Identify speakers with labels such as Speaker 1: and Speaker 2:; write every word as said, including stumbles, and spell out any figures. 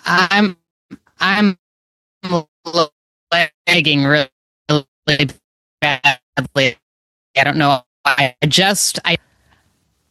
Speaker 1: I'm I'm lagging really, really badly. I don't know. I just I